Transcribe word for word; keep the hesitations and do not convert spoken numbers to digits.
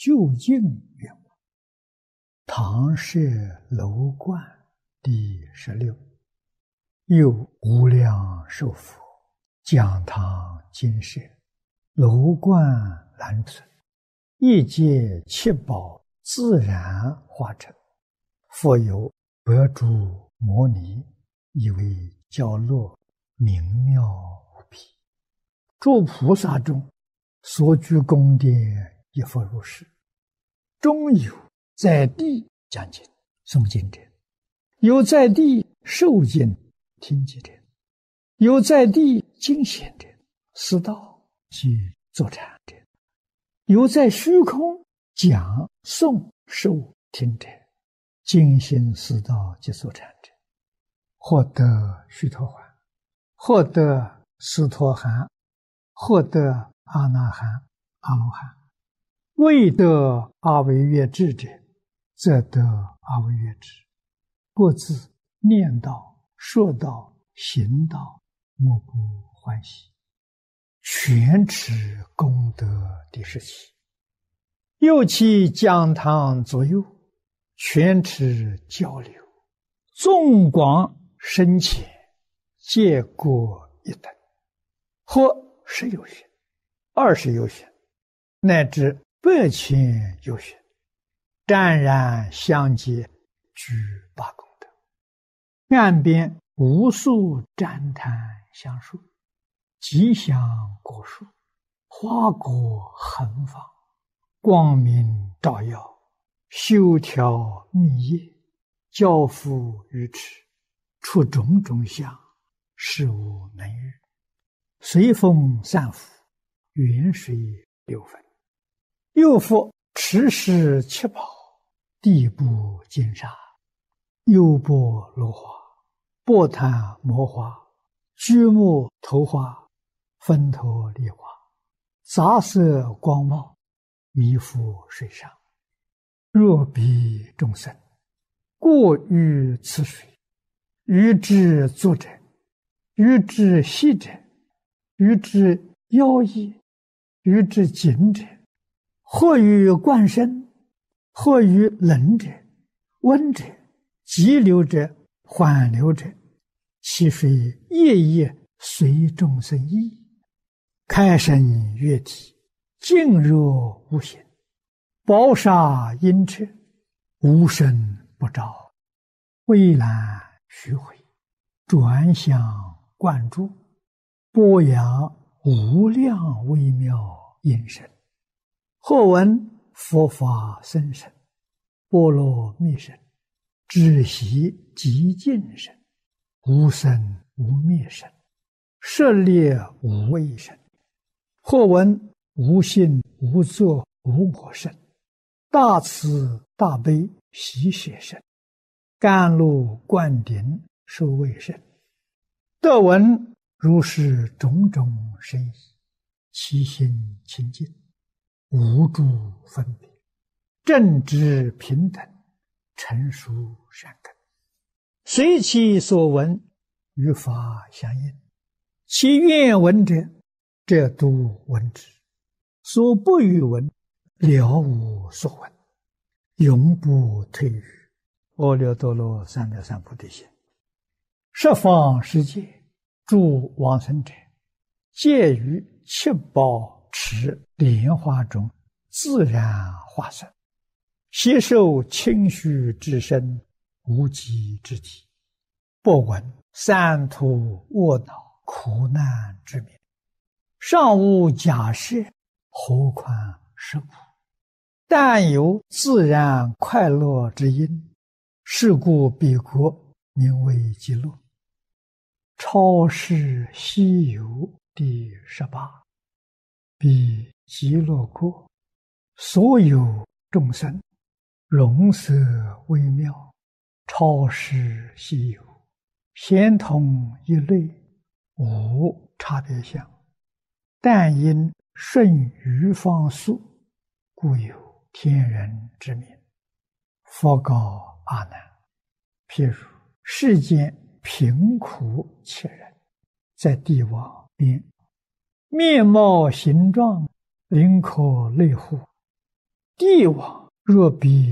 究竟圆满。唐舍楼观第十六。又无量寿佛讲堂金舍楼观栏存，一界七宝自然化成，复有百诸摩尼，以为教落明妙无比。诸菩萨中所居宫殿亦复如是。中有在地讲经诵经者，有在地受经听经者，有在地经显者，思道及坐禅者，有在虚空讲诵受听者，精心思道及坐禅者，获得须陀洹，获得斯陀含，获得阿那含、阿罗汉。未得阿惟越致者，则得阿惟越致。各自念道、说道、行道，莫不欢喜，全持功德第十七。又其讲堂左右，全持交流，纵广深浅，皆各一等，或十有寻，二十有寻，乃至百千有寻，湛然相接，具八功德。岸边无数旃檀香树，吉祥果树，花果横放，光明照耀，修条密叶，交付于池，出种种相，事无能喻。随风散伏，远水流分。又复持世七宝，地部金沙，优波罗花，波檀摩花，居木头花，分头梨花，杂色光茂，弥覆水上。若彼众生过于此水，于之坐者，于之息者，于之腰衣，于之颈者，或于冠身，或于冷者、温者、急流者、缓流者，其水夜夜随众生意，开身悦体，静若无形，宝刹阴彻，无声不照，蔚蓝虚回，转向灌注，播扬无量微妙音声。或闻佛法僧声，波罗蜜声，止息极静声，无生无灭声，舍猎无畏声。或闻无性无作无我声，大慈大悲喜舍声，甘露灌顶受畏声。得闻如是种种声意，其心清净，无诸分别，正直平等，成熟善根，随其所闻，与法相应。其愿闻者，则都闻之；所不欲闻，了无所闻，永不退于阿耨多罗三藐三菩提心。十方世界诸往生者，皆于七宝池莲花中自然化身，携受清虚之身，无极之体，不闻三途卧恼苦难之名，尚无假设，何况是苦？但有自然快乐之因，是故彼国名为极乐。超世西游第十八。彼极乐国，所有众生，容色微妙，超世西游，咸同一类，无差别相。但因顺于方速，故有天人之名。佛告阿难：譬如世间贫苦切人，在地网边，面貌形状，临可类乎， 帝王若比